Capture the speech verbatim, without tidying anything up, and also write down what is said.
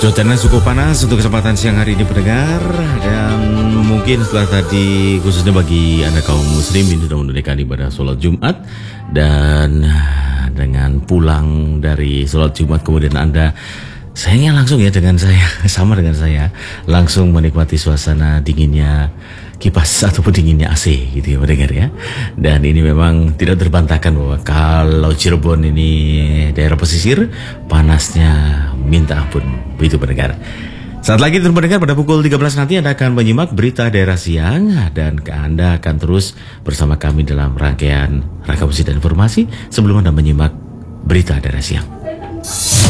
Cuacanya cukup panas untuk kesempatan siang hari ini pendengar. Dan mungkin setelah tadi khususnya bagi Anda kaum muslimin sudah menunaikan ibadah sholat Jumat. Dan dengan pulang dari sholat Jumat kemudian Anda sayangnya langsung ya dengan saya, sama dengan saya, langsung menikmati suasana dinginnya kipas ataupun dinginnya A C gitu ya mendengar ya. Dan ini memang tidak terbantahkan bahwa kalau Cirebon ini daerah pesisir, panasnya minta ampun begitu pendengar. Saat lagi terus mendengar pada pukul tiga belas nanti Anda akan menyimak berita daerah siang. Dan Anda akan terus bersama kami dalam rangkaian Rangka Musik dan Informasi sebelum Anda menyimak berita daerah siang.